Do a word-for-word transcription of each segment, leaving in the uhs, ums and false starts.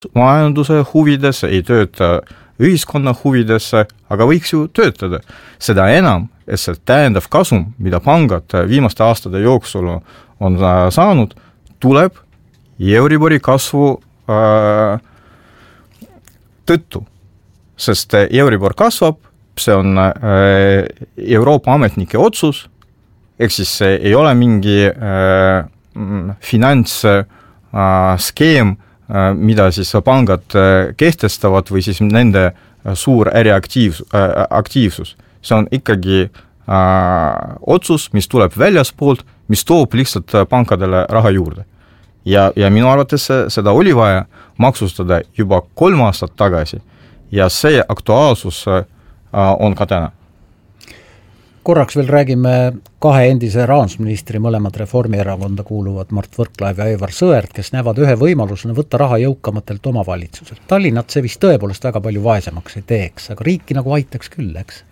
majanduse huvides, ei tööta ühiskonna huvidesse, aga võiks ju töötada. Seda enam, et see täiendav kasum, mida pangad viimaste aastate jooksul on saanud, tuleb Euribori kasvu äh, tõttu. Sest Euribor kasvab, see on äh, Euroopa ametnike otsus, ehk siis see ei ole mingi äh, finantsskeem, äh, mida siis pangad äh, kehtestavad või siis nende suur äriaktiivsus. Äh, aktiivsus. See on ikkagi äh, otsus, mis tuleb väljaspoolt, mis toob lihtsalt pankadele raha juurde. Ja, ja minu arvates seda oli vaja maksustada juba kolm aastat tagasi ja see aktuaalsus on ka täna. Korraks veel räägime kahe endise rahandusministri, mõlemad Reformierakonda kuuluvad Mart Võrklaev ja Aivar Sõerd, kes näevad ühe võimalusena võtta raha jõukamatelt omavalitsuselt. Tallinnat see vist tõepoolest väga palju vaesemaks ei teeks, aga riiki nagu aitaks küll, eks?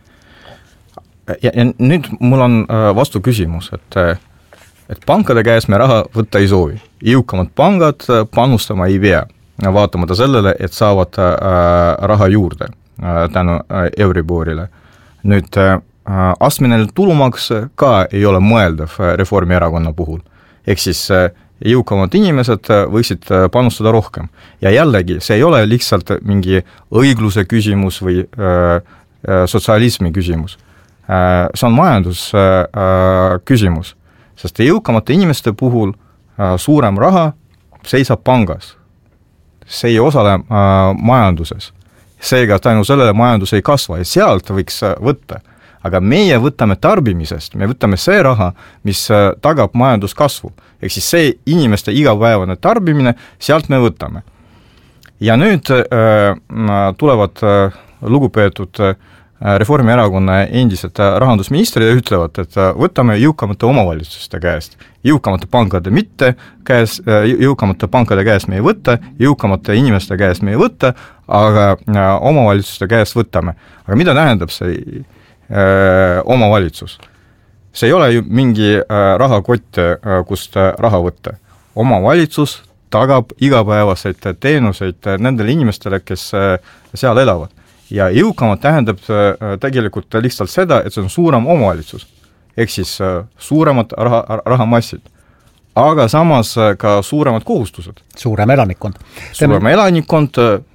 Ja, ja nüüd mul on vastu küsimus, et et pankade käes me raha võtta ei soovi. Jõukamad pangad panustama ei pea, vaatamata sellele, et saavad äh, raha juurde äh, tänu äh, Euriborile. Nüüd äh, astmeline tulumaks ka ei ole mõeldav Reformierakonna puhul. Ehk siis äh, jõukamad inimesed võisid panustada rohkem. Ja jällegi, see ei ole lihtsalt mingi õigluse küsimus või äh, sotsialismi küsimus. Äh, see on majandus äh, küsimus. Sest jõukamate inimeste puhul äh, suurem raha seisab pangas. See ei osale äh, majanduses. Seega tänu sellele majandus ei kasva ja sealt võiks äh, võtta. Aga meie võtame tarbimisest, me võtame see raha, mis äh, tagab majanduskasvu. Ehk siis see inimeste igapäevane tarbimine, sealt me võtame. Ja nüüd äh, tulevad äh, lugupeetud äh, Reformierakonna endised rahandusministrid ja ütlevad, et võtame jõukamate omavalitsuste käest. Jõukamate pankade mitte käes, jõukamate pankade käest me ei võtta, jõukamate inimeste käest me ei võtta, aga omavalitsuste käest võtame. Aga mida tähendab see äh, omavalitsus? See ei ole ju mingi äh, rahakott, äh, kust raha võtta. Omavalitsus tagab igapäevaseid teenuseid nendele inimestele, kes äh, seal elavad. Ja jõukamad tähendab tegelikult lihtsalt seda, et see on suurem omavalitsus, ehk siis suuremad raha, rahamassid, aga samas ka suuremad kohustused. Suurem elanikkond. Suurem Teeme... elanikkond,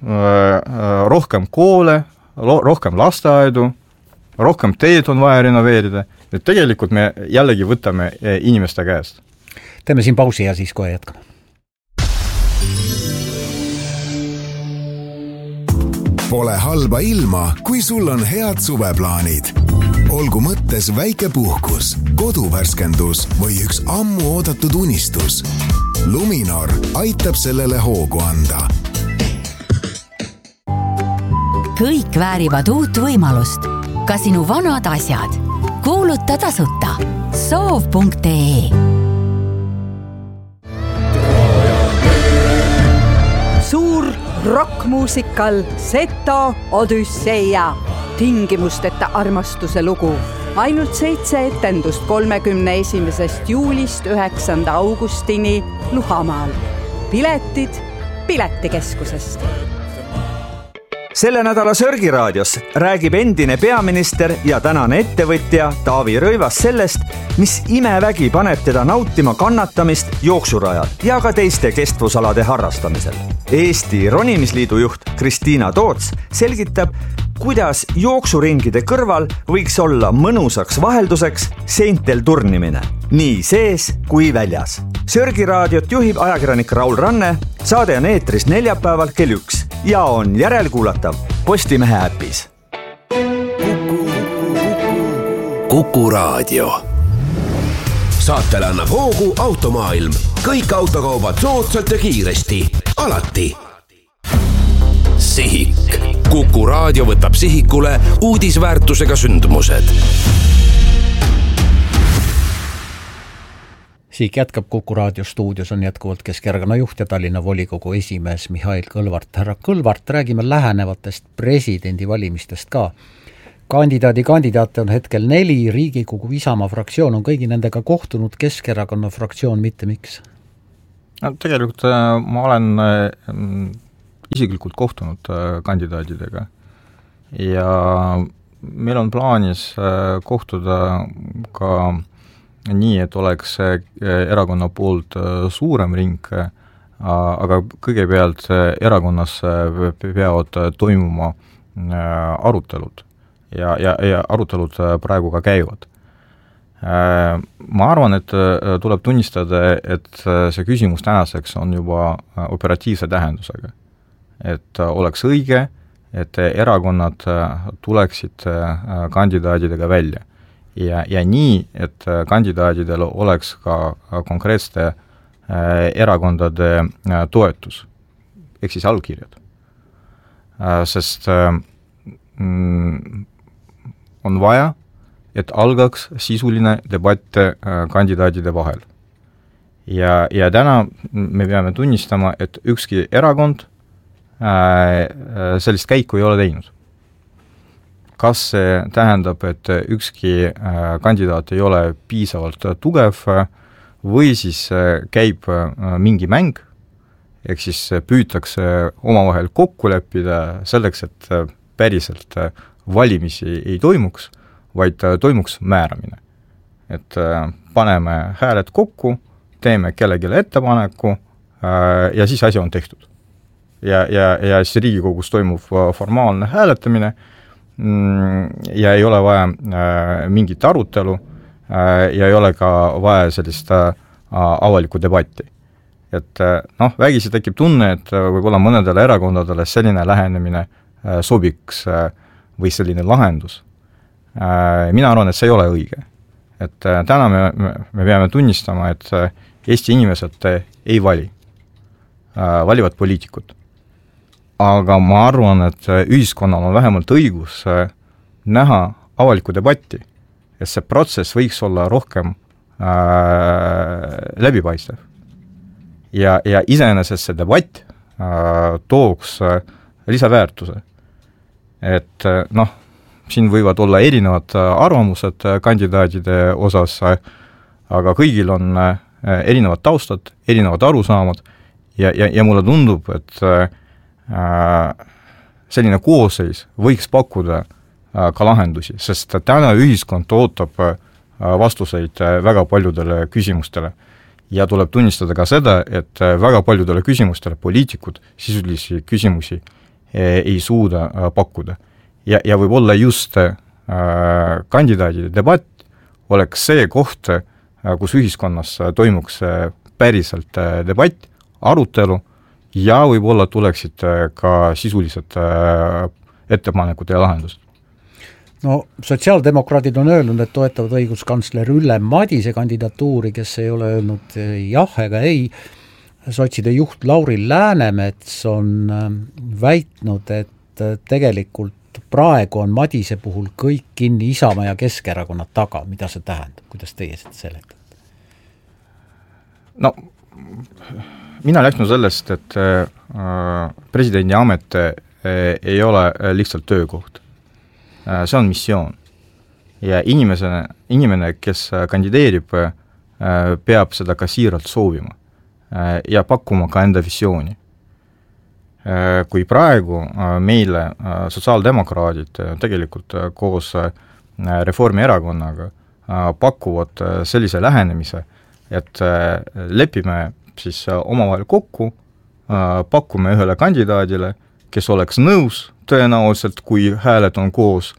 rohkem koole, rohkem lasteaedu, rohkem teed on vaja renoveerida, et tegelikult me jällegi võtame inimeste käest. Teeme siin pausi ja siis kohe jätkame. Pole halba ilma, kui sul on head suveplaanid. Olgu mõttes väike puhkus, koduvärskendus või üks ammu oodatud unistus. Luminor aitab sellele hoogu anda. Kõik väärivad uut võimalust. Ka sinu vanad asjad. Kuuluta tasuta. soov punkt ee Suur rockmuusikal Seto Odüsseia, tingimusteta armastuse lugu. Ainult seitse etendust kolmekümne esimesest juulist üheksanda augustini Luhamaal. Piletid Piletikeskusest. Selle nädala Sörgiraadios räägib endine peaminister ja tänane ettevõtja Taavi Rõivas sellest, mis imevägi paneb teda nautima kannatamist jooksurajal ja ka teiste kestvusalade harrastamisel. Eesti Ronimisliidu juht Kristiina Toots selgitab, kuidas jooksuringide kõrval võiks olla mõnusaks vahelduseks seintel turnimine, nii sees kui väljas. Sörgiraadiot juhib ajakirjanik Raul Ranne, saade on eetris neljapäeval kell üks ja on järelkuulatav Postimehe äpis. Kuku Raadio. Saatele annab hoogu Automaailm. Kõik autokaubad soodsalt ja kiiresti. Alati. Sihik. Kuku Raadio võtab sihikule uudisväärtusega sündmused. Siik jätkab Kuku Raadio stuudios on jätkuvalt Keskerakonna juht ja Tallinna volikogu esimees Mihhail Kõlvart. Härra Kõlvart, räägime lähenevatest presidendivalimistest ka. Kandidaadi kandidaate on hetkel neli, Riigikogu Isamaa fraktsioon on kõigi nendega kohtunud, Keskerakonna fraktsioon mitte miks? No, tegelikult ma olen isiklikult kohtunud kandidaadidega ja meil on plaanis kohtuda ka nii, et oleks erakonna poolt suurem ring, aga kõigepealt erakonnas peavad toimuma arutelud ja, ja, ja arutelud praegu ka käivad. Ma arvan, et tuleb tunnistada, et see küsimus tänaseks on juba operatiivse tähendusega. Et oleks õige, et erakonnad tuleksid kandidaadidega välja. Ja, ja nii, et kandidaadidel oleks ka konkreetsete erakondade toetus, ehk siis allkirjad. Sest on vaja, et algaks sisuline debatt kandidaadide vahel. Ja, ja täna me peame tunnistama, et ükski erakond sellist käiku ei ole teinud. Kas see tähendab, et ükski kandidaat ei ole piisavalt tugev või siis käib mingi mäng, ehk siis püütakse omavahel kokku leppida selleks, et päriselt valimisi ei toimuks, vaid toimuks määramine. Et paneme hääled kokku, teeme kellelegi ettepaneku ja siis asi on tehtud. Ja, ja, ja siis Riigikogus toimub formaalne hääletamine ja ei ole vaja mingit arutelu ja ei ole ka vaja sellist avalikku debatti. Et noh, vägisi tekib tunne, et võib-olla mõnedele erakondadele selline lähenemine sobiks või selline lahendus. Mina arvan, et see ei ole õige. Et täna me, me peame tunnistama, et Eesti inimesed ei vali, valivad poliitikut. Aga ma arvan, et ühiskonnal on vähemalt õigus näha avalikku debatti, et see protsess võiks olla rohkem äh, läbipaistev. Ja, ja iseenesest see debatt äh, tooks äh, lisaväärtuse. Et äh, noh, siin võivad olla erinevad arvamused kandidaadide osas, aga kõigil on erinevad taustad, erinevad arusaamad ja, ja, ja mulle tundub, et selline koosseis võiks pakkuda ka lahendusi, sest täna ühiskond ootab vastuseid väga paljudele küsimustele ja tuleb tunnistada ka seda, et väga paljudele küsimustele poliitikud sisulisi küsimusi ei suuda pakkuda. Ja, ja võib-olla just äh, kandidaadide debatt oleks see koht, äh, kus ühiskonnas toimuks äh, päriselt äh, debatt, arutelu ja võib-olla tuleksid äh, ka sisulised äh, ettepanekud ja lahendused. No sotsiaaldemokraadid on öelnud, et toetavad õiguskantsler Ülle Madise kandidatuuri, kes ei ole öelnud jah ega ei. Sotside juht Lauri Läänemets on väitnud, et tegelikult praegu on Madise puhul kõik kinni Isamaa ja Keskerakonna taga. Mida see tähendab? Kuidas teie seda seletate? No, mina lähtun sellest, et presidendi amet ei ole lihtsalt töökoht. See on missioon. Ja inimesena, inimene, kes kandideerib, peab seda ka siiralt soovima ja pakkuma ka enda visiooni. Kui praegu meile sotsiaaldemokraadid tegelikult koos Reformierakonnaga pakuvad sellise lähenemise, et lepime siis omavahel kokku, pakume ühele kandidaadile, kes oleks nõus tõenäoliselt, kui hääled on koos,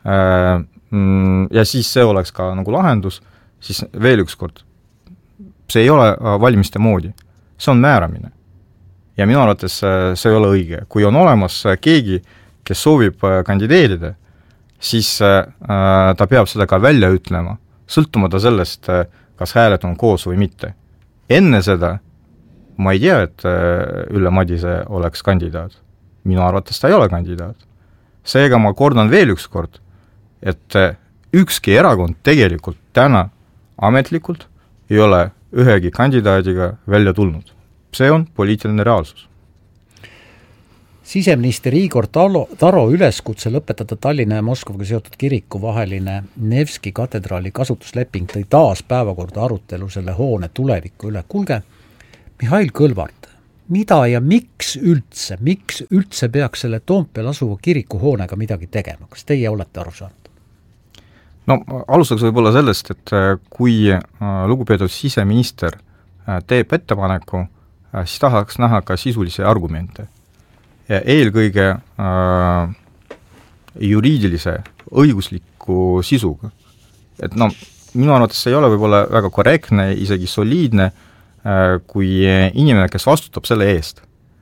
ja siis see oleks ka nagu lahendus, siis veel üks kord, see ei ole valimiste moodi, see on määramine. Ja minu arvates see ei ole õige. Kui on olemas keegi, kes soovib kandideerida, siis ta peab seda ka välja ütlema, sõltumata sellest, kas hääled on koos või mitte. Enne seda ma ei tea, et Ülle Madise oleks kandidaat. Minu arvates ta ei ole kandidaat. Seega ma kordan veel üks kord, et ükski erakond tegelikult täna ametlikult ei ole ühegi kandidaadiga välja tulnud. See on poliitiline reaalsus. Siseminister Igor Taro, Taro üleskutse lõpetada Tallinna ja Moskvaga seotud kiriku vaheline Nevski katedraali kasutusleping tõi taas päevakorda arutelu selle hoone tuleviku üle. Kuulge, Mihhail Kõlvart, mida ja miks üldse, miks üldse peaks selle Toompeal asuva kirikuhoonega midagi tegema, kas teie olete aru saanud? No alustaks võib-olla sellest, et kui lugupeetud siseminister teeb ettepaneku, siis tahaks näha ka sisulisi argumente. Ja eelkõige äh, juriidilise, õigusliku sisuga. Et no, minu arvates see ei ole võib-olla väga korrektne, isegi soliidne, äh, kui inimene, kes vastutab selle eest,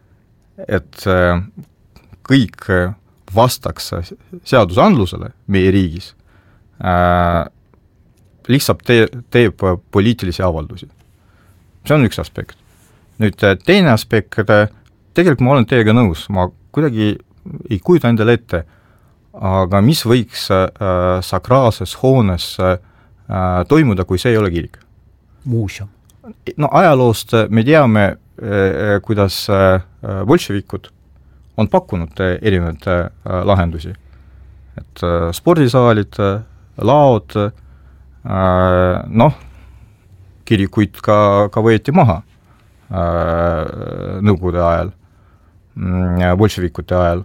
et äh, kõik vastaks seadusandlusele meie riigis, äh, lihtsalt tee, teeb poliitilisi avaldusi. See on üks aspekt. Nüüd teine aspekt, tegelikult ma olen teiega nõus, ma kuidagi ei kujuta endale ette, aga mis võiks äh, sakraalses hoones äh, toimuda, kui see ei ole kirik? Muuseum. No ajaloost me teame, äh, kuidas äh, bolševikud on pakkunud äh, erinevaid äh, lahendusi. Et äh, spordisaalid, äh, laod, äh, noh, kirikuid ka, ka võeti maha äh, nõukogude ajal, bolševikute ajal.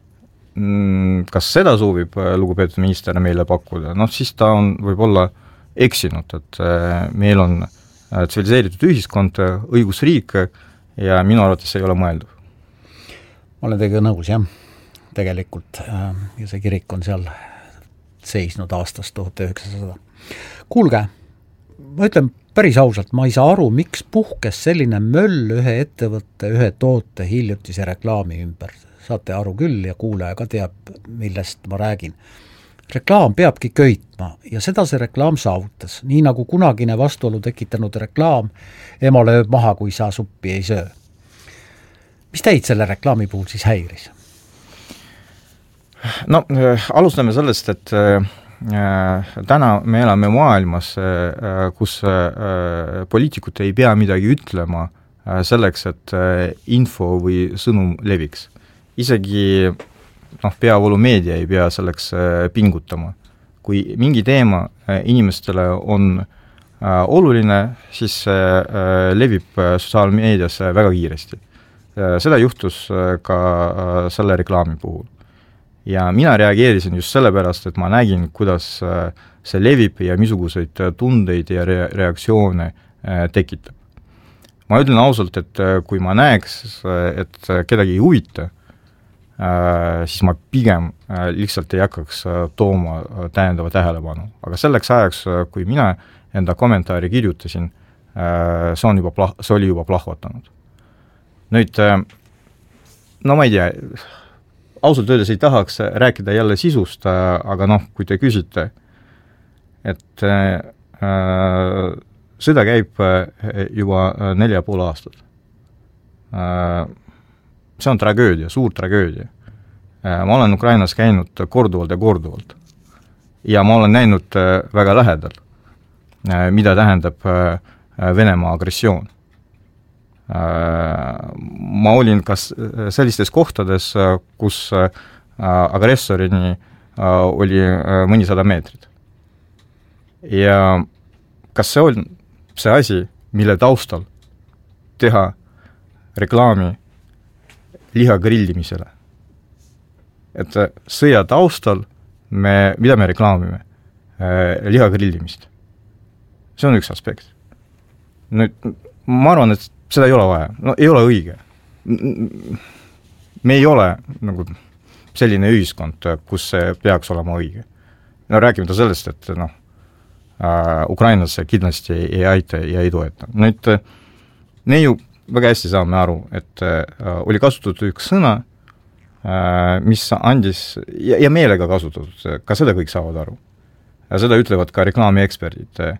Kas seda soovib lugupeetud minister meile pakkuda? Noh, siis ta on võib-olla eksinud, et meil on tsiviliseeritud ühiskond, õigusriik ja minu arvates ei ole mõeldav. Ma olen teiega nõus, jah, tegelikult. Ja see kirik on seal seisnud aastast tuhat üheksasada. Kuulge, ma ütlen päris ausalt, ma ei saa aru, miks puhkes selline möll ühe ettevõtte, ühe toote hiljutise reklaami ümber. Saate aru küll ja kuulaja ka teab, millest ma räägin. Reklaam peabki köitma ja seda see reklaam saavutas, nii nagu kunagine vastuolu tekitanud reklaam ema lööb maha, kui sa suppi ei söö. Mis teid selle reklaami puhul siis häiris? No, alustame sellest, et täna me elame maailmas, kus poliitikud ei pea midagi ütlema selleks, et info või sõnum leviks. Isegi noh, peavoolumeedia ei pea selleks pingutama. Kui mingi teema inimestele on oluline, siis levib sotsiaalmeedias väga kiiresti. Seda juhtus ka selle reklaami puhul. Ja mina reageerisin just sellepärast, et ma nägin, kuidas see levib ja misuguseid tundeid ja re- reaktsioone tekitab. Ma ütlen ausalt, et kui ma näeks, et kedagi ei huvita, siis ma pigem lihtsalt ei hakkaks tooma täiendava tähelepanu. Aga selleks ajaks, kui mina enda kommentaari kirjutasin, see, on juba plah- see oli juba plahvatanud. Nüüd, no ma ei tea, ausalt öeldes ei tahaks rääkida jälle sisust, aga noh, kui te küsite, et äh, sõda käib juba nelja pool aastat. Äh, see on tragöödia, suur tragöödia. Äh, ma olen Ukrainas käinud korduvalt ja korduvalt. Ja ma olen näinud väga lähedal, äh, mida tähendab äh, Venemaa agressioon. Ma olin kas sellistes kohtades, kus agressorini oli mõnisada meetrit. Ja kas see on see asi, mille taustal teha reklaami liha grillimisele? Et sõja taustal, me, mida me reklaamime? Liha grillimist. See on üks aspekt. Nüüd, ma arvan, et seda ei ole vaja, no ei ole õige. Me ei ole nagu selline ühiskond, kus see peaks olema õige. No räägime sellest, et noh, äh, Ukrainas kindlasti ei, ei aita ja ei toeta. Nüüd, me ju väga hästi saame aru, et äh, oli kasutatud üks sõna, äh, mis andis, ja, ja meelega kasutatud, ka seda kõik saavad aru. Ja seda ütlevad ka reklaamieksperdid, äh,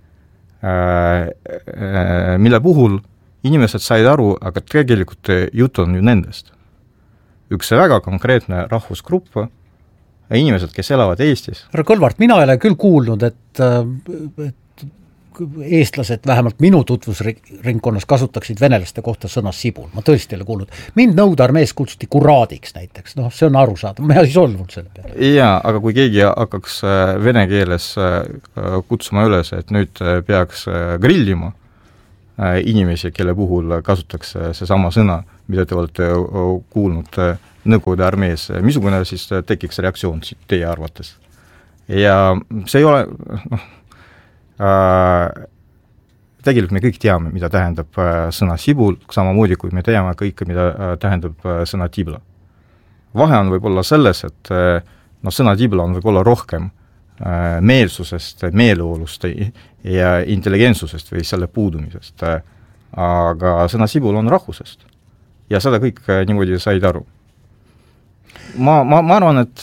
äh, mille puhul inimesed said aru, aga tegelikult jutt on ju nendest. Üks väga konkreetne rahvusgrupp, inimesed, kes elavad Eestis. Härra Kõlvart, mina ei ole küll kuulnud, et, et eestlased vähemalt minu tutvusringkonnas kasutaksid venelaste kohta sõna sibul. Ma tõesti ei ole kuulnud. Mind nõudarmees kutsuti kuraadiks näiteks. Noh, see on aru saada. Ma ei solvunud selle peale. Jaa, aga kui keegi hakkaks vene keeles kutsuma üles, et nüüd peaks grillima, inimesi, kelle puhul kasutatakse see sama sõna, mida te olete kuulnud Nõukogude armees, missugune siis tekiks reaktsioon teie arvates? Ja see ei ole, noh, äh, tegelikult me kõik teame, mida tähendab sõna sibul, samamoodi kui me teame kõike, mida tähendab sõna tibla. Vahe on võib-olla selles, et no, sõna tibla on võib-olla rohkem meelsusest, meeleolust ja intelligentsusest või selle puudumisest, aga sõna sibul on rahvusest. Ja seda kõik niimoodi said aru. Ma, ma, ma arvan, et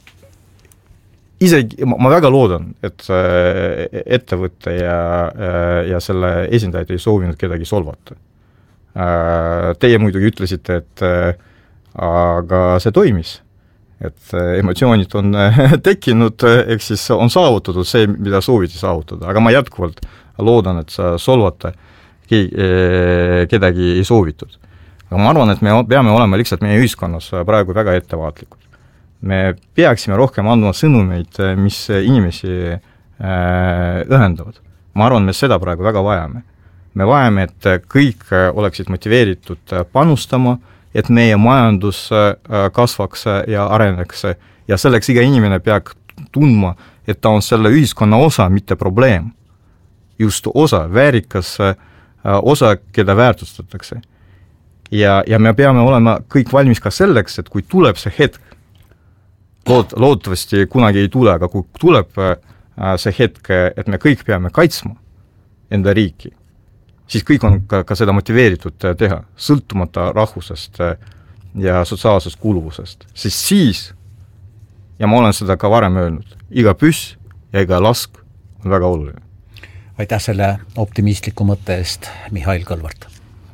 isegi, ma väga loodan, et ettevõtte ja, ja selle esindajad ei soovinud kedagi solvata. Teie muidugi ütlesite, et aga see toimis. Et emotsioonid on tekkinud, eks siis on saavutatud see, mida sooviti saavutada, aga ma jätkuvalt loodan, et sa solvata kedagi ei soovitud. Aga ma arvan, et me peame olema lihtsalt meie ühiskonnas praegu väga ettevaatlikud. Me peaksime rohkem andma sõnumeid, mis inimesi ühendavad. Ma arvan, me seda praegu väga vajame. Me vajame, et kõik oleksid motiveeritud panustama, et meie majandus kasvaks ja areneks ja selleks iga inimene peab tundma, et ta on selle ühiskonna osa, mitte probleem. Just osa, väärikas osa, keda väärtustatakse. Ja, ja me peame olema kõik valmis ka selleks, et kui tuleb see hetk, lood, loodetavasti kunagi ei tule, aga kui tuleb see hetk, et me kõik peame kaitsma enda riiki, siis kõik on ka, ka seda motiveeritud teha, sõltumata rahvusest ja sotsiaalsest kuuluvusest. Siis siis, ja ma olen seda ka varem öelnud, iga püss ja iga lask on väga oluline. Aitäh selle optimistliku mõtte eest, Mihhail Kõlvart.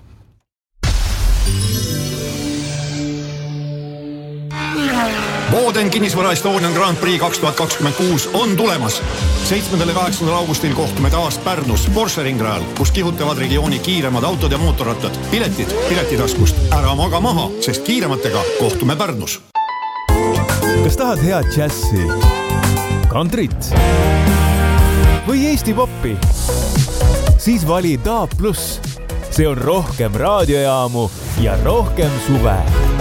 Boden kinnisvara Estonian Grand Prix kaks tuhat kakskümmend kuus on tulemas. seitsmendal ja kaheksandal augustil kohtume taas Pärnus Porsche ringrajal, kus kihutavad regiooni kiiremad autod ja mootorrattad. Piletid piletidaskust, ära maga maha, sest kiirematega kohtume Pärnus. Kas tahad head džässi, kantrit või Eesti poppi? Siis vali D A B plus. See on rohkem raadiojaamu ja rohkem suve.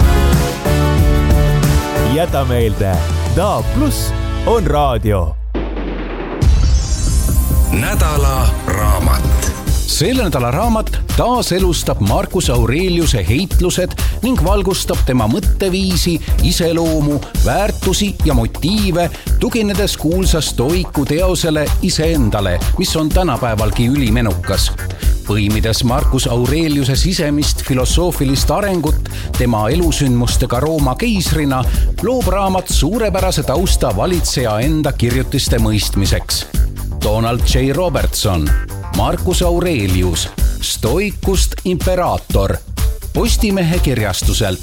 Jäta meelde, D A B plus on raadio. Nädala raamat. Selle nädala raamat taaselustab Marcus Aureliuse heitlused ning valgustab tema mõtteviisi, iseloomu, väärtusi ja motiive, tuginedes kuulsa stoiku teosele iseendale, mis on tänapäevalgi ülimenukas. Põimides Marcus Aureliuse sisemist filosoofilist arengut tema elusündmustega Rooma keisrina, loob raamat suurepärase tausta valitseja enda kirjutiste mõistmiseks. Donald J. Robertson, Marcus Aurelius, stoikust imperaator, Postimehe kirjastuselt.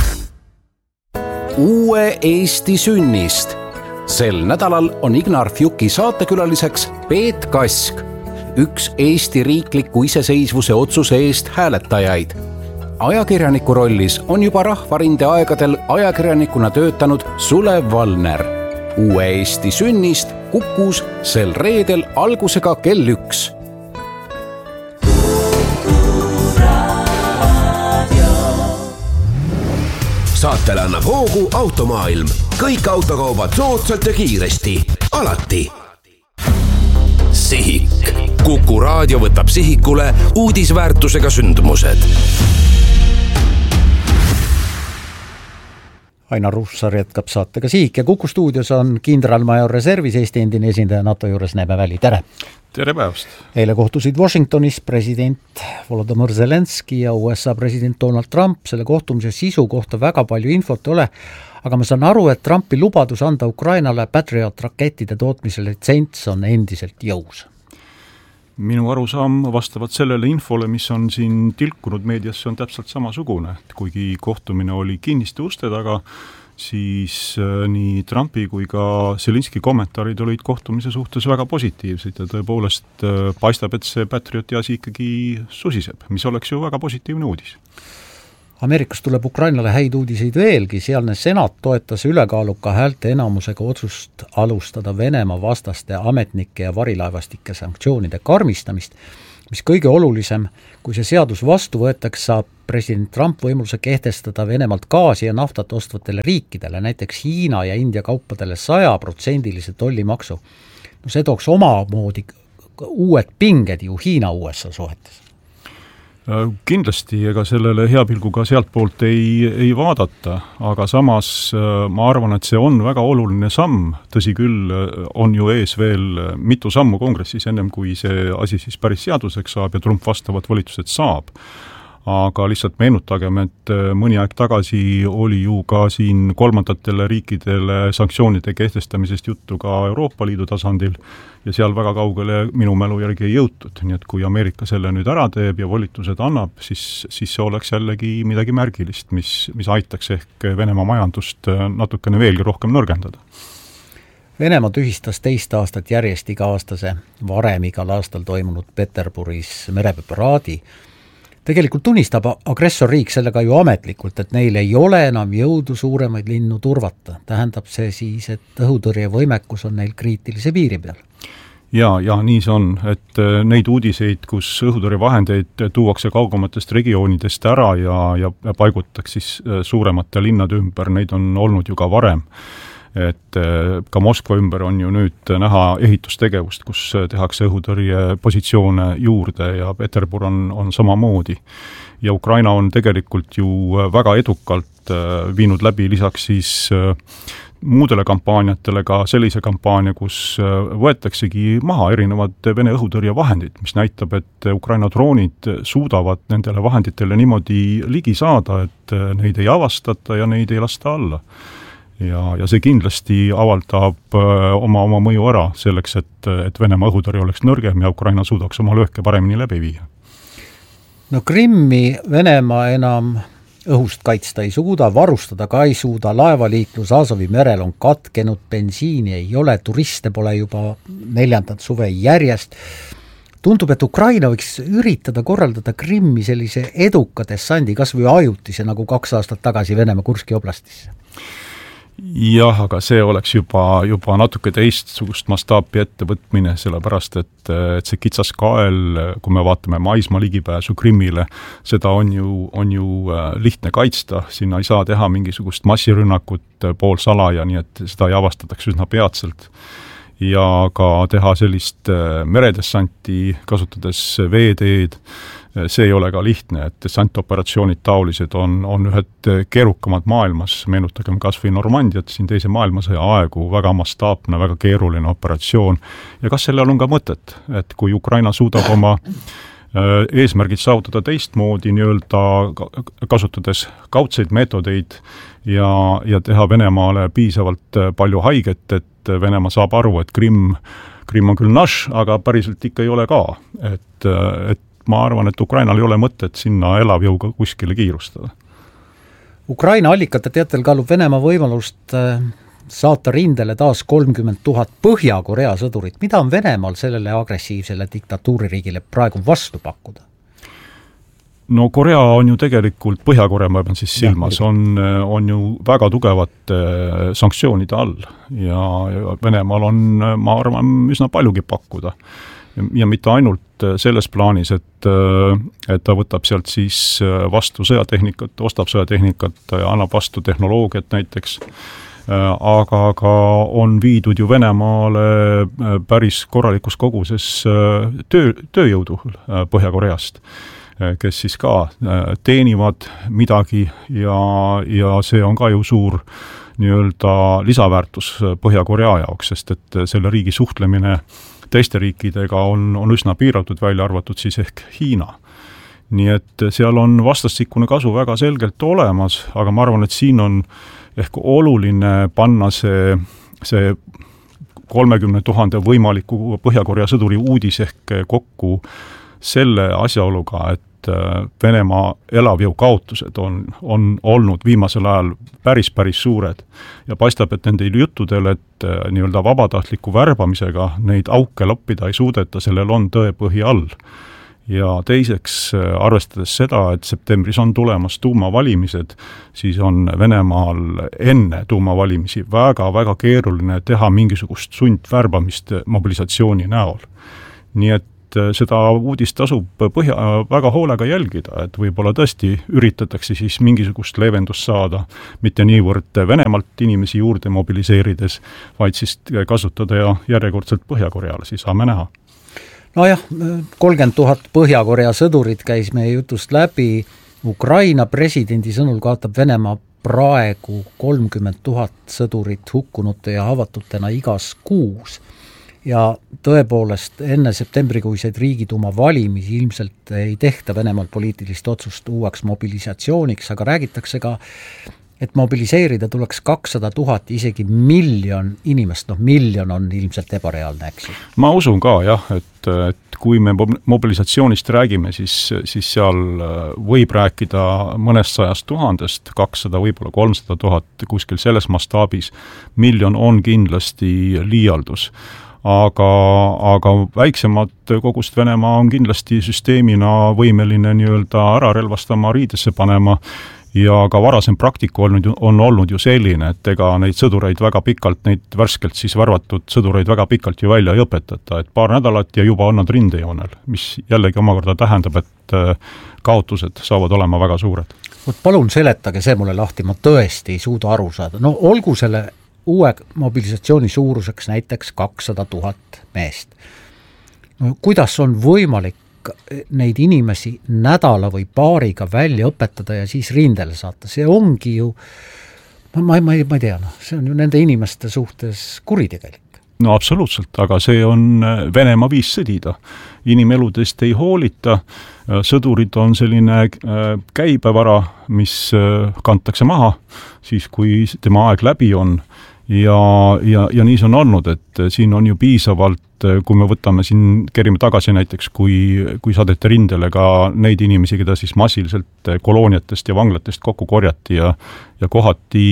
Uue Eesti sünnist. Sel nädalal on Ignar Fjuki saatekülaliseks Peet Kask, üks Eesti riikliku iseseisvuse otsuse eest hääletajaid. Ajakirjaniku rollis on juba rahvarinde aegadel ajakirjanikuna töötanud Sulev Valner. Uue Eesti sünnist Kukus sel reedel algusega kell üks. Saatele annab hoogu Automaailm. Kõik autokaubad soodsalt ja kiiresti. Alati. Sihik. Kuku raadio võtab sihikule uudisväärtusega sündmused. Ainar Ruussaar jätkab saatega Sihik ja Kuku stuudios on kindralmajor reservis Eesti endine esindaja NATO juures Neeme Väli. Tere! Tere päevast! Eile kohtusid Washingtonis president Volodymyr Zelenski ja U S A president Donald Trump. Selle kohtumise sisu kohta väga palju infot ole, aga ma saan aru, et Trumpi lubadus anda Ukrainale Patriot rakettide tootmise litsents on endiselt jõus. Minu arusaam vastavalt sellele infole, mis on siin tilkunud meediasse, on täpselt samasugune. Kuigi kohtumine oli kinniste uste taga, siis nii Trumpi kui ka Zelenski kommentaarid olid kohtumise suhtes väga positiivsed ja tõepoolest paistab, et see Patrioti asi ikkagi susiseb, mis oleks ju väga positiivne uudis. Ameerikas tuleb Ukrainale häid uudiseid veelgi, sealne senat toetas ülekaaluka häälte enamusega otsust alustada Venemaa vastaste ametnike ja varilaevastike sanktsioonide karmistamist. mis kõige olulisem, kui see seadus vastu võetaks, saab president Trump võimaluse kehtestada Venemaalt gaasi ja naftat ostvatele riikidele, näiteks Hiina ja India kaupadele sajaprotsendilise tollimaksu. No see tooks omamoodi uued pinged ju Hiina U S A suhetes. Kindlasti, ega sellele hea pilguga sealt poolt ei, ei vaadata, aga samas ma arvan, et see on väga oluline samm, tõsi küll, on ju ees veel mitu sammu kongressis ennem, kui see asi siis päris seaduseks saab ja Trump vastavad volitused saab. Aga lihtsalt meenutagem, et mõni aeg tagasi oli ju ka siin kolmandatele riikidele sanktsioonide kehtestamisest juttu ka Euroopa Liidu tasandil ja seal väga kaugele minu mälu järgi ei jõutud. Nii et kui Ameerika selle nüüd ära teeb ja volitused annab, siis, siis see oleks jällegi midagi märgilist, mis, mis aitaks ehk Venemaa majandust natukene veelgi rohkem nõrgendada. Venemaa tühistas teist aastat järjest iga-aastase varem igal aastal toimunud Peterburis merepäparaadi. Tegelikult tunnistab agressorriik sellega ju ametlikult, et neil ei ole enam jõudu suuremaid linnu turvata. Tähendab see siis, et õhutõrjevõimekus on neil kriitilise piiri peal? Ja, ja nii see on, et neid uudiseid, kus õhutõrjevahendeid tuuakse kaugematest regioonidest ära ja, ja paigutaks siis suuremate linnade ümber, neid on olnud ju ka varem. Et ka Moskva ümber on ju nüüd näha ehitustegevust, kus tehakse õhutõrje positsioone juurde ja Peterbur on, on samamoodi. Ja Ukraina on tegelikult ju väga edukalt viinud läbi lisaks siis muudele kampaaniatele ka sellise kampaania, kus võetaksegi maha erinevad Vene õhutõrjevahendid, mis näitab, et Ukraina droonid suudavad nendele vahenditele niimoodi ligi saada, et neid ei avastata ja neid ei lasta alla. Ja, ja see kindlasti avaldab oma, oma mõju ära selleks, et, et Venemaa õhutõrje oleks nõrgem ja Ukraina suudaks oma lööke paremini läbi viia. No Krimmi Venemaa enam õhust kaitsta ei suuda, varustada ka ei suuda, laevaliiklus Azovi merel on katkenud, bensiini ei ole, turiste pole juba neljandat suve järjest. Tundub, et Ukraina võiks üritada korraldada Krimmi sellise eduka dessandi, kas või ajutise, nagu kaks aastat tagasi Venemaa Kurski oblastisse. Jah, aga see oleks juba, juba natuke teistsugust mastaapi ettevõtmine, sellepärast, et, et see kitsas kael, kui me vaatame maismaa ligipääsu Krimmile, seda on ju, on ju lihtne kaitsta, sinna ei saa teha mingisugust massirünnakut pool salaja, nii et seda ei avastataks üsna peatselt. Ja ka teha sellist meredessanti, kasutades veeteed, see ei ole ka lihtne, et dessantoperatsioonid taolised on, on ühed keerukamad maailmas, meenutagem kas või Normandiat, siin teise maailmasõja aegu, väga mastaapne, väga keeruline operatsioon. Ja kas sellel on ka mõtet, et kui Ukraina suudab oma eesmärgid saavutada teistmoodi, nii-öelda kasutades kaudseid meetodeid ja, ja teha Venemaale piisavalt palju haiget, et Venemaa saab aru, et Krimm, Krimm on küll naš, aga päriselt ikka ei ole ka. Et, et ma arvan, et Ukrainal ei ole mõtet sinna elavjõuga kuskile kiirustada. Ukraina allikate teatel kaalub Venemaa võimalust saata rindele taas kolmkümmend tuhat Põhja-Korea sõdurit. Mida on Venemaal sellele agressiivsele diktatuuririigile praegu vastu pakkuda? No Korea on ju tegelikult, Põhja-Korea ma pean siis silmas, on, on ju väga tugevat sanktsioonide all ja, ja Venemaal on, ma arvan, üsna paljugi pakkuda. Ja mitte ainult selles plaanis, et, et ta võtab sealt siis vastu sõjatehnikat, ostab sõjatehnikat ja annab vastu tehnoloogiat näiteks, aga ka on viidud ju Venemaale päris korralikus koguses töö, tööjõudu Põhja-Koreast, kes siis ka teenivad midagi ja, ja see on ka ju suur nii-öelda lisaväärtus Põhja-Korea jaoks, sest et selle riigi suhtlemine teiste riikidega on, on üsna piiratud, välja arvatud siis ehk Hiina. Nii et seal on vastastikune kasu väga selgelt olemas, aga ma arvan, et siin on ehk oluline panna see, see kolmekümne tuhande võimaliku Põhja-Korea sõduri uudis ehk kokku selle asjaoluga, et Venemaa elavjõu kaotused on, on olnud viimasel ajal päris, päris suured ja paistab, et nende juttudel, et nii-öelda vabatahtliku värbamisega neid auke loppida ei suudeta, sellel on tõepõhi all. Ja teiseks, arvestades seda, et septembris on tulemas tuumavalimised, siis on Venemaal enne tuumavalimisi väga-väga keeruline teha mingisugust sundvärbamist mobilisatsiooni näol. Nii et et seda uudist tasub põhja, väga hoolega jälgida, et võib-olla tõesti üritatakse siis mingisugust leevendust saada, mitte niivõrd Venemaalt inimesi juurde mobiliseerides, vaid siis kasutada ja järjekordselt Põhja-Korealasi, saame näha. Nojah, kolmkümmend tuhat Põhja-Korea sõdurit käis meie jutust läbi, Ukraina presidendi sõnul kaotab Venemaa praegu kolmkümmend tuhat sõdurit hukkunute ja haavatutena igas kuus. Ja tõepoolest enne septembrikuiseid Riigiduuma valimisi ilmselt ei tehta Venemaal poliitilist otsust uueks mobilisatsiooniks, aga räägitakse ka, et mobiliseerida tuleks kakssada tuhat, isegi miljon inimest, noh miljon on ilmselt ebareaalne, eks ju. Ma usun ka jah, et, et kui me mobilisatsioonist räägime, siis, siis seal võib rääkida mõnest sajast tuhandest, kakssada, võib-olla kolmsada tuhat kuskil selles mastaabis. Miljon on kindlasti liialdus. Aga, aga väiksemad kogust Venemaa on kindlasti süsteemina võimeline nii-öelda ära relvastama, riidesse panema ja ka varasem praktika olnud, on olnud ju selline, et ega neid sõdureid väga pikalt, neid värskelt siis värvatud sõdureid väga pikalt ju välja ei õpetata, et paar nädalat ja juba on nad rindejoonel, mis jällegi omakorda tähendab, et kaotused saavad olema väga suured. Võt palun seletage see mulle lahti, ma tõesti ei suuda aru saada. No olgu selle uue mobilisatsiooni suuruseks näiteks kakssada tuhat meest. No, kuidas on võimalik neid inimesi nädala või paariga välja õpetada ja siis rindele saata? See ongi ju, ma, ma, ma, ei, ma ei tea, no, see on ju nende inimeste suhtes kuritegelik. No absoluutselt, aga see on Venemaa viis sõdida. Inimeludest ei hoolita, sõdurid on selline käibevara, mis kantakse maha, siis kui tema aeg läbi on. Ja, ja, ja nii see on olnud, et siin on ju piisavalt, kui me võtame siin, kerime tagasi näiteks, kui, kui saadete rindele ka neid inimesi, keda siis massiliselt kolooniatest ja vanglatest kokku korjati ja, ja kohati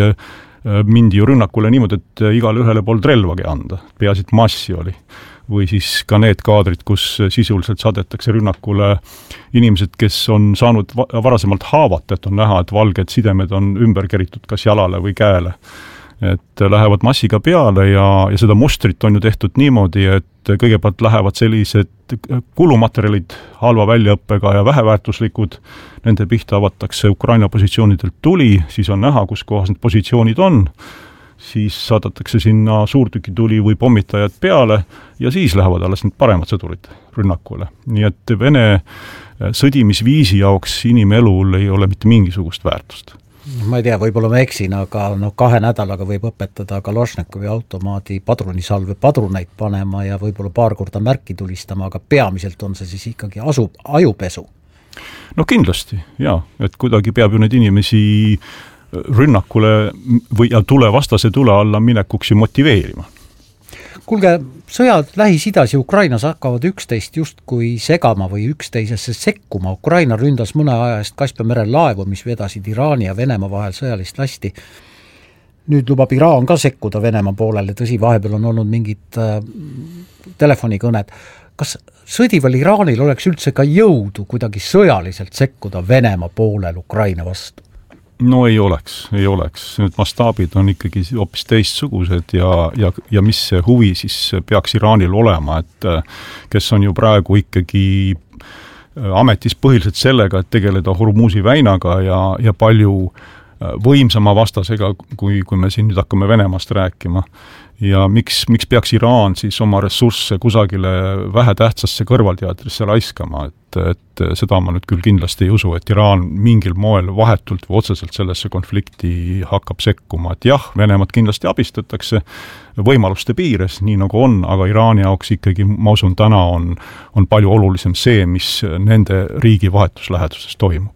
mindi ju rünnakule niimoodi, et igale ühele polnud relvagi anda, peaasit massi oli. Või siis ka need kaadrid, kus sisuliselt saadetakse rünnakule inimesed, kes on saanud varasemalt haavat, et on näha, et valged sidemed on ümber keritud kas jalale või käele. Et lähevad massiga peale ja, ja seda mustrit on ju tehtud niimoodi, et kõigepealt lähevad sellised kulumaterjalid halva väljaõppega ja väheväärtuslikud, nende pihta avatakse Ukraina positsioonidelt tuli, siis on näha, kus kohas need positsioonid on, siis saadatakse sinna suurtükituli või pommitajad peale ja siis lähevad alles need paremad sõdurid rünnakule. Nii et Vene sõdimisviisi jaoks inimelul ei ole mitte mingisugust väärtust. Ma ei tea, võib-olla ma eksin, aga no, kahe nädalaga võib õpetada Kalašnikovi automaadi padrunisalve padruneid panema ja võib-olla paar korda märki tulistama, aga peamiselt on see siis ikkagi asu, ajupesu. No kindlasti, jaa, et kuidagi peab ju neid inimesi rünnakule või ja tule vastase tule alla minekuks ju motiveerima. Kuulge, sõjad Lähis-Idas ja Ukrainas hakkavad üksteist justkui segama või üksteisesse sekkuma. Ukraina ründas mõne aja eest Kaspia mere laevu, mis vedasid Iraani ja Venemaa vahel sõjalist lasti. Nüüd lubab Iraan ka sekkuda Venemaa poolele, tõsi, vahepeal on olnud mingid äh, telefonikõned. Kas sõdival Iraanil oleks üldse ka jõudu kuidagi sõjaliselt sekkuda Venemaa poolel Ukraina vastu? No ei oleks, ei oleks. Need mastaabid on ikkagi hoopis teistsugused ja, ja, ja mis see huvi siis peaks Iraanil olema, et kes on ju praegu ikkagi ametis põhiliselt sellega, et tegeleda Hormuzi väinaga ja, ja palju võimsama vastasega, kui, kui me siin nüüd hakkame Venemaast rääkima. Ja miks, miks peaks Iraan siis oma ressursse kusagile vähetähtsasse kõrvalteatrisse laiskama, et, et seda ma nüüd küll kindlasti ei usu, et Iraan mingil moel vahetult või otseselt sellesse konflikti hakkab sekkuma, et jah, Venemaad kindlasti abistatakse võimaluste piires, nii nagu on, aga Iraani jaoks ikkagi, ma usun, täna on, on palju olulisem see, mis nende riigi vahetusläheduses toimub.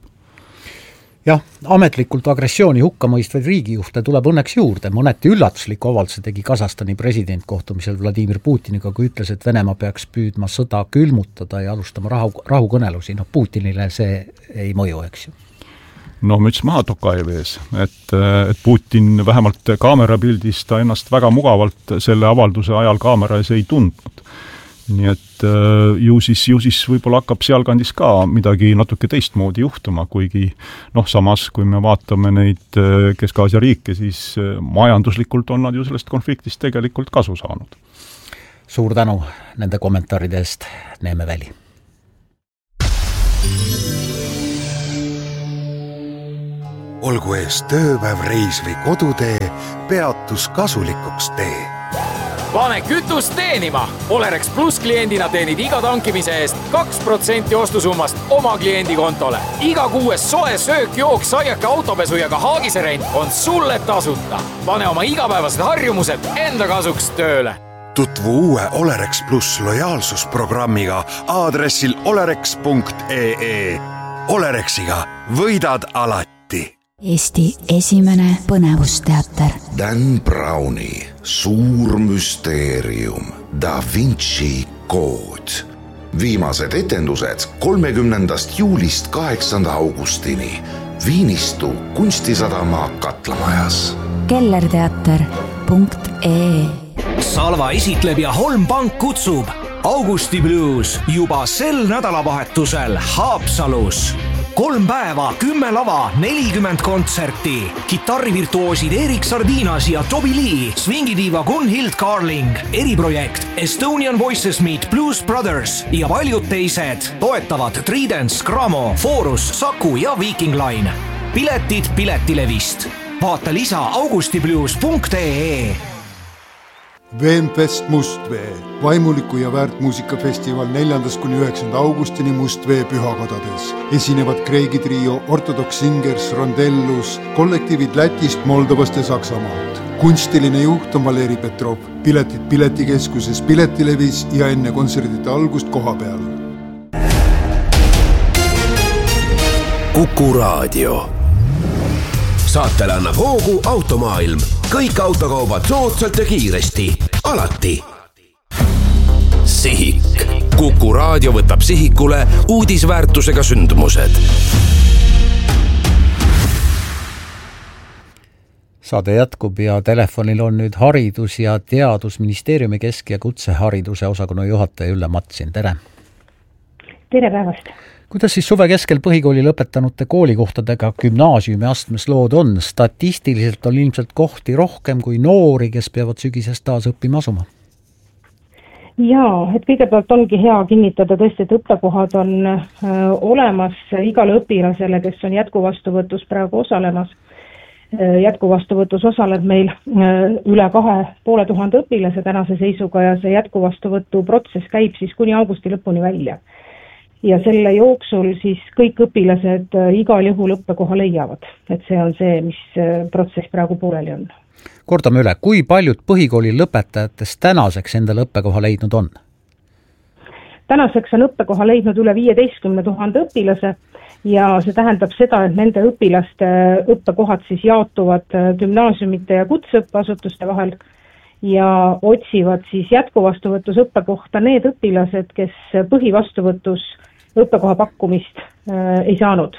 Jah, ametlikult agressiooni hukkamõistvaid riigijuhte tuleb õnneks juurde. Mõneti üllatusliku avalduse tegi Kasahstani president kohtumisel Vladimir Putiniga, kui ütles, et Venemaa peaks püüdma sõda külmutada ja alustama rahu, rahukõnelusi. No Putinile see ei mõju, eks ju. No müts maha Tokajevi ees, et, et Putin vähemalt kaamerapildis ta ennast väga mugavalt selle avalduse ajal kaamera ees ei tundnud. Nii et ju siis, ju siis võib-olla hakkab sealkandis ka midagi natuke teistmoodi juhtuma, kuigi noh, samas kui me vaatame neid Kesk-Aasia riike, siis majanduslikult on nad ju sellest konfliktist tegelikult kasu saanud. suur tänu nende kommentaaride eest, Neeme Väli. Olgu ees tööpäev, reis või kodutee, peatus kasulikuks tee. Pane kütust teenima! Olerex Plus kliendina teenid iga tankimise eest kaks protsenti ostusummast oma kliendi kontole. Iga kuues soe söök, jook, saiake, autopesu ja ka haagiserent on sulle tasuta. Pane oma igapäevased harjumused enda kasuks tööle. Tutvu uue Olerex Plus lojaalsusprogrammiga aadressil olerex punkt ee. Olerexiga võidad alati. Eesti esimene põnevusteater. Dan Browni Suur müsteerium, Da Vinci kood. Viimased etendused kolmekümnendast juulist kaheksanda augustini Viinistu kunstisadama Katlamajas. kellerteater punkt ee. Salva esitleb ja Holm Pank kutsub Augusti Blues juba sel nädalavahetusel Haapsalus. Kolm päeva, kümme lava, nelikümmend kontserti. Kitarrivirtuoosid Erik Sardinas ja Toby Lee, swingidiiva Gunhild Carling, eriprojekt Estonian Voices Meet Blues Brothers ja paljud teised toetavad Tridents, Gramo, Forus, Saku ja Viking Line. Piletid Piletilevist. Vaata lisa augustiblues punkt ee. Veemfest Mustvee, vaimuliku ja väärtmuusikafestival neljandast kuni üheksanda augustini Mustvee pühakodades. Esinevad Kreegi trio, Orthodox Singers, Rondellus, kollektiivid Lätist, Moldovast ja Saksamaalt. Kunstiline juht on Valeri Petrov. Piletid Piletikeskuses, Piletilevis ja enne kontserdite algust koha peal. Kuku Raadio. Saatele annab hoogu Automaailm. Kõik autokaubad soodsalt ja kiiresti. Alati. Sihik. Kuku Raadio võtab sihikule uudisväärtusega sündmused. Saade jätkub ja telefonil on nüüd Haridus- ja Teadusministeeriumi kesk- ja kutsehariduse osakonna juhataja Ülle Matsin. Tere! Tere päevast! Kuidas siis suve keskel põhikooli lõpetanute koolikohtadega gümnaasiumi astmes lood on? Statistiliselt on ilmselt kohti rohkem kui noori, kes peavad sügisest taas õppima asuma. Jaa, et kõigepealt ongi hea kinnitada tõesti, et õppekohad on äh, olemas igale õpilasele, kes on jätkuvastuvõtus praegu osalemas. Äh, jätkuvastuvõtus osaleb meil äh, üle kahe poole tuhande õpilase tänase seisuga ja see jätkuvastuvõtu protsess käib siis kuni augusti lõpuni välja. Ja selle jooksul siis kõik õpilased igal juhul õppekoha leiavad, et see on see, mis protsess praegu pooleli on. Kordame üle, kui paljud põhikooli lõpetajatest tänaseks endale õppekoha leidnud on? Tänaseks on õppekoha leidnud üle viieteistkümne tuhande õpilase ja see tähendab seda, et nende õpilaste õppekohad siis jaotuvad gümnaasiumite ja kutseõppeasutuste vahel ja otsivad siis jätkuvastuvõtus õppekohta need õpilased, kes põhivastuvõtus õppekoha pakkumist äh, ei saanud.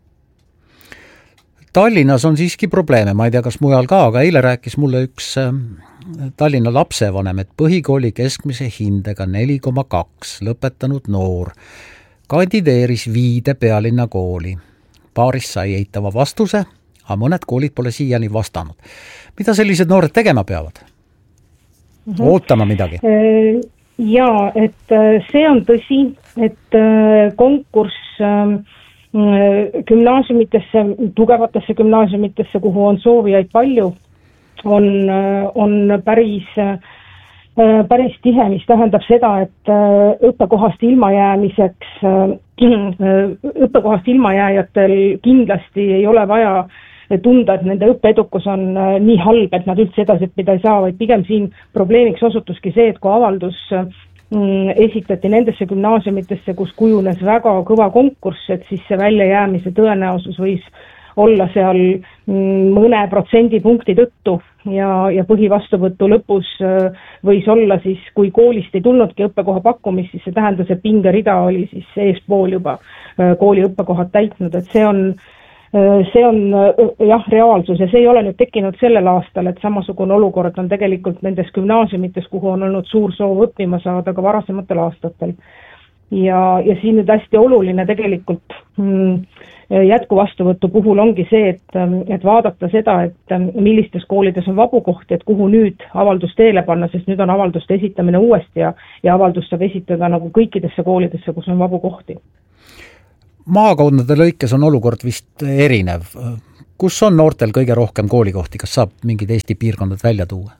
Tallinnas on siiski probleeme, ma ei tea, kas mujal ka, aga eile rääkis mulle üks äh, Tallinna lapsevanem, et põhikooli keskmise hindega neli koma kaks lõpetanud noor kandideeris viide pealinna kooli. Paaris sai eitava vastuse, aga mõned koolid pole siiani vastanud. Mida sellised noored tegema peavad? Mm-hmm. Ootama midagi? Jaa, et see on tõsi, et konkurss gümnaasiumitesse, tugevatesse gümnaasiumitesse, kuhu on soovijaid palju, on, on päris, päris tihe, mis tähendab seda, et õppekohast ilmajäämiseks, õppekohast ilmajääjatel kindlasti ei ole vaja tunda, et nende õppeedukus on nii halb, et nad üldse edasi õppida ei saa, vaid pigem siin probleemiks osutuski see, et kui avaldus esitati nendesse gümnaasiumitesse, kus kujunes väga kõva konkurss, et siis see väljajäämise tõenäosus võis olla seal mõne protsendipunkti tõttu ja, ja põhivastuvõtu lõpus võis olla siis, kui koolist ei tulnudki õppekoha pakkumist, siis see tähendas, et pingerida oli siis eespool juba kooli õppekohad täitnud, et see on See on jah, reaalsus ja see ei ole nüüd tekkinud sellel aastal, et samasugune olukord on tegelikult nendes gümnaasiumites, kuhu on olnud suur soov õppima saada ka varasematel aastatel. ja, ja siin nüüd hästi oluline tegelikult mm, jätkuvastuvõtu puhul ongi see, et, et vaadata seda, et millistes koolides on vabu kohti, et kuhu nüüd avaldust teele panna, sest nüüd on avalduste esitamine uuesti ja, ja avaldust saab esitada nagu kõikidesse koolidesse, kus on vabu kohti. Maakondade lõikes on olukord vist erinev. Kus on noortel kõige rohkem koolikohti? Kas saab mingid Eesti piirkondad välja tuua?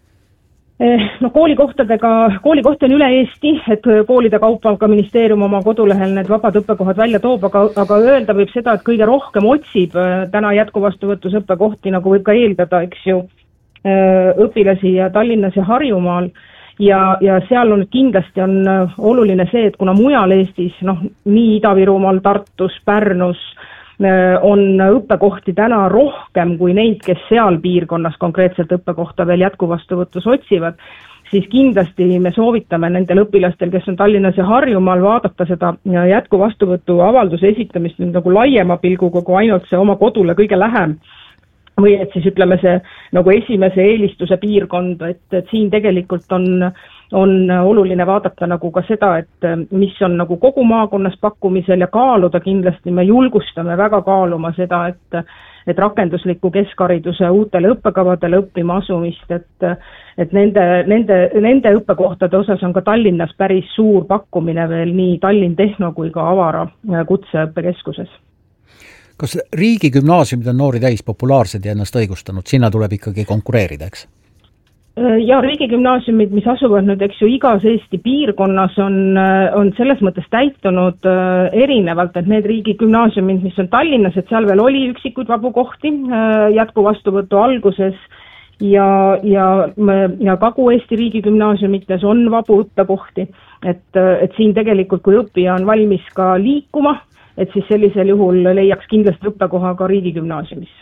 No koolikohtadega, koolikohti on üle Eesti, et koolide kaupa ka ministeerium oma kodulehel need vabad õppekohad välja toob, aga, aga öelda võib seda, et kõige rohkem otsib täna jätkuvastuvõtus õppekohti, nagu võib ka eeldada, eks ju, õpilasi ja Tallinnas ja Harjumaal. Ja, ja seal on kindlasti on oluline see, et kuna mujal Eestis, noh, nii Ida-Virumaal, Tartus, Pärnus, on õppekohti täna rohkem kui neid, kes seal piirkonnas konkreetselt õppekohta veel jätkuvastuvõtus otsivad, siis kindlasti me soovitame nendel õpilastel, kes on Tallinnas ja Harjumaal, vaadata seda jätkuvastuvõtu avalduse esitamist nagu laiema pilguga kui ainult see oma kodule kõige lähem. Või et siis ütleme see nagu esimese eelistuse piirkond, et, et siin tegelikult on, on oluline vaadata nagu ka seda, et mis on nagu kogu maakonnas pakkumisel ja kaaluda kindlasti, me julgustame väga kaaluma seda, et, et rakendusliku keskhariduse uutele õppekavadele õppima asumist, et, et nende, nende, nende õppekohtade osas on ka Tallinnas päris suur pakkumine veel nii Tallinn Tehno kui ka Avara kutseõppekeskuses. Kas riigigümnaasiumid on noori täis populaarsed ja ennast õigustanud? Sinna tuleb ikkagi konkureerida, eks? Ja riigigümnaasiumid, mis asuvad nüüd, eks ju, igas Eesti piirkonnas on, on selles mõttes täitunud erinevalt, et need riigigümnaasiumid, mis on Tallinnas, et seal veel oli üksikuid vabu kohti jätkuvastuvõtu alguses ja, ja, ja Kagu-Eesti riigigümnaasiumites on vabu õppekohti, et, et siin tegelikult, kui õppija on valmis ka liikuma, et siis sellisel juhul leiaks kindlasti õppekoha ka riigigümnaasiumis.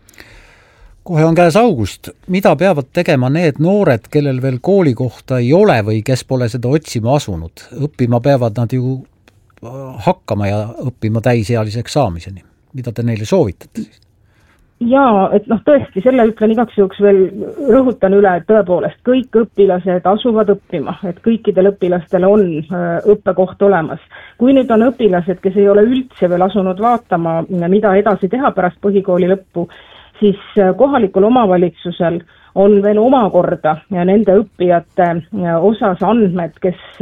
Kohe on käes august. Mida peavad tegema need noored, kellel veel koolikohta ei ole või kes pole seda otsima asunud? Õppima peavad nad ju hakkama ja õppima täisealiseks saamiseni. Mida te neile soovitate? Jaa, et noh, tõesti, selle ütlen igaks juhuks veel, rõhutan üle, et tõepoolest kõik õpilased asuvad õppima, et kõikidel õpilastel on õppekoht olemas. Kui nüüd on õpilased, kes ei ole üldse veel asunud vaatama, mida edasi teha pärast põhikooli lõppu, siis kohalikul omavalitsusel on veel omakorda ja nende õppijate osas andmed, kes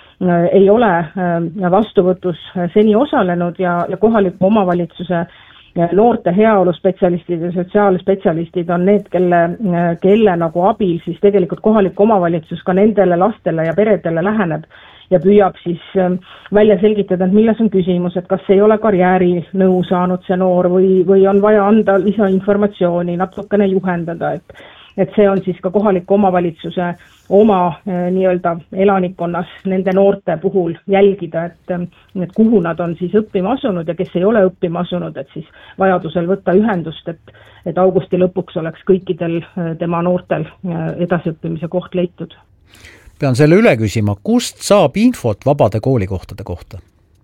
ei ole vastuvõtus seni osalenud ja, ja kohaliku omavalitsuse noorte heaolu spetsialistid ja sotsiaalspetsialistid on need, kelle, kelle nagu abil siis tegelikult kohalik omavalitsus ka nendele lastele ja peredele läheneb ja püüab siis välja selgitada, et milles on küsimus, et kas ei ole karjääri nõu saanud see noor või, või on vaja anda lisainformatsiooni, natukene juhendada, et, et see on siis ka kohaliku omavalitsuse oma nii-öelda elanikkonnas nende noorte puhul jälgida, et, et kuhu nad on siis õppima asunud ja kes ei ole õppima asunud, et siis vajadusel võtta ühendust, et, et augusti lõpuks oleks kõikidel tema noortel edasiõppimise koht leitud. Pean selle üle küsima, kust saab infot vabade koolikohtade kohta?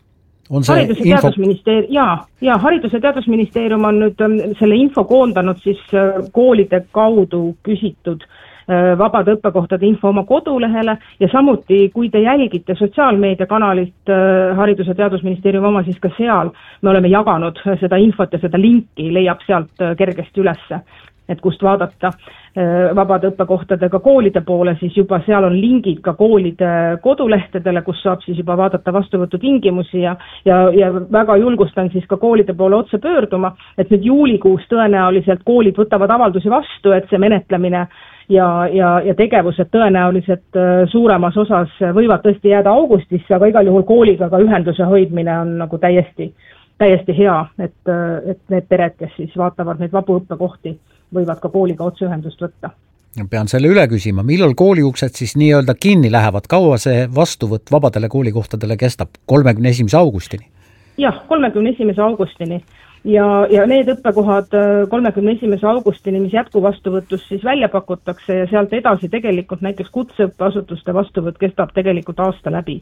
On see Haridus- ja info... teadusministeerium, jaa, jaa, Haridus- ja teadusministeerium on nüüd selle info koondanud siis koolide kaudu küsitud vabade õppekohtade info oma kodulehele ja samuti, kui te jälgite sotsiaalmeediakanalit Haridus- ja teadusministeerium oma, siis ka seal me oleme jaganud seda infot ja seda linki leiab sealt kergesti ülesse, et kust vaadata vabade õppekohtadega koolide poole, siis juba seal on lingid ka koolide kodulehtedele, kus saab siis juba vaadata vastuvõtu tingimusi ja, ja, ja väga julgustan siis ka koolide poole otse pöörduma, et nüüd juulikuus tõenäoliselt koolid võtavad avaldusi vastu, et see menetlemine ja, ja, ja tegevused tõenäoliselt suuremas osas võivad tõesti jääda augustisse, aga igal juhul kooliga ka ühenduse hoidmine on nagu täiesti, täiesti hea, et, et need pered, kes siis vaatavad neid vabu õppekohti, võivad ka kooliga otseühendust võtta. Pean selle üle küsima, millal kooliuksed siis nii-öelda kinni lähevad, kaua see vastuvõtt vabadele koolikohtadele kestab? kolmekümne esimese augustini? Jah, kolmekümne esimese augustini. Ja, ja need õppekohad kolmekümne esimese augustini, mis jätkuvastuvõtus siis välja pakutakse ja sealt edasi tegelikult näiteks kutseõppeasutuste vastuvõtt kestab tegelikult aasta läbi.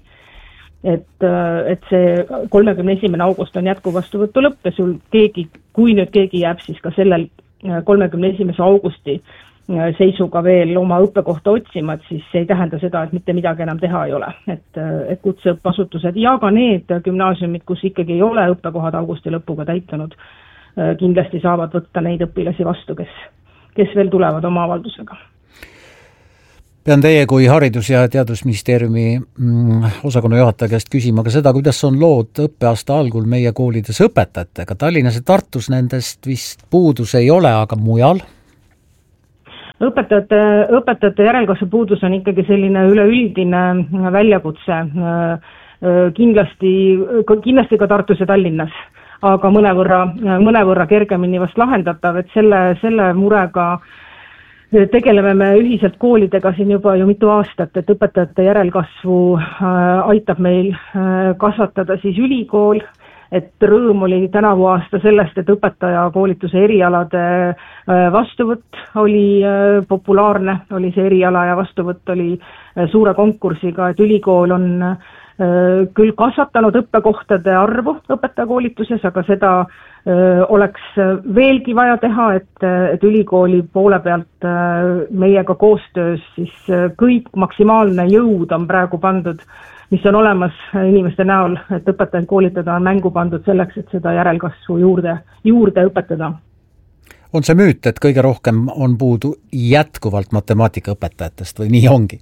Et, et see kolmekümne esimene august on jätkuvastuvõtu lõpp ja sul keegi, kui nüüd keegi jääb siis ka sellel kolmekümne esimese augusti seisuga veel oma õppekohta otsivad, siis see ei tähenda seda, et mitte midagi enam teha ei ole. Et, et kutseõppeasutused ja ka need gümnaasiumid, kus ikkagi ei ole õppekohad augusti lõpuga täitunud, kindlasti saavad võtta neid õpilasi vastu, kes, kes veel tulevad oma avaldusega. Pean teie kui Haridus- ja Teadusministeeriumi osakonna juhataja käest küsima ka seda, kuidas on lood õppeaasta algul meie koolides õpetajatega. Tallinnas ja Tartus nendest vist puudus ei ole, aga mujal? Õpetajate, õpetajate järelkasvu puudus on ikkagi selline üleüldine väljakutse. Kindlasti, kindlasti ka Tartus ja Tallinnas, aga mõnevõrra, mõnevõrra kergemini vast lahendatav, et selle, selle murega tegeleme me ühiselt koolidega siin juba ju mitu aastat, et õpetajate järelkasvu aitab meil kasvatada siis ülikool, et rõõm oli tänavu aasta sellest, et õpetaja koolituse erialade vastuvõtt oli populaarne, oli see eriala ja vastuvõtt oli suure konkursiga, et ülikool on küll kasvatanud õppekohtade arvu õpetajakoolituses, aga seda oleks veelgi vaja teha, et, et ülikooli poole pealt meiega koostöös siis kõik maksimaalne jõud on praegu pandud, mis on olemas inimeste näol, et õpetajaid koolitada on mängu pandud selleks, et seda järelkasvu juurde, juurde õpetada. On see müüt, et kõige rohkem on puudu jätkuvalt matemaatikaõpetajatest või nii ongi?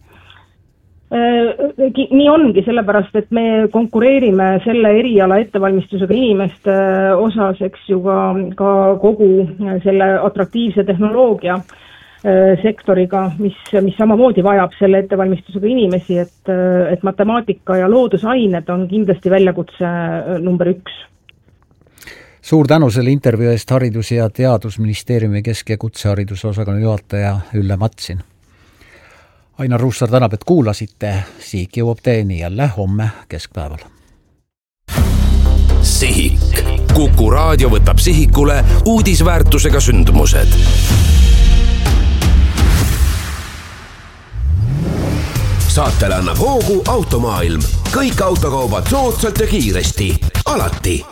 Nii ongi, sellepärast, et me konkureerime selle eriala ettevalmistusega inimeste osas, eks ju ka, ka kogu selle atraktiivse tehnoloogia sektoriga, mis, mis samamoodi vajab selle ettevalmistusega inimesi, et, et matemaatika ja loodusained on kindlasti väljakutse number üks. Suur tänu selle intervjuu eest Haridus- ja Teadusministeeriumi kesk- ja kutsehariduse osakonna juhataja Ülle Matsin. Ainar Ruussaar tänab, et kuulasite, Siik jõuab teeni jälle homme keskpäeval. Sihik. Kuku raadio võtab sihikule uudisväärtusega sündmused. Saatele annab hoogu Automaailm. Kõik autokaubad soodsalt ja kiiresti. Alati.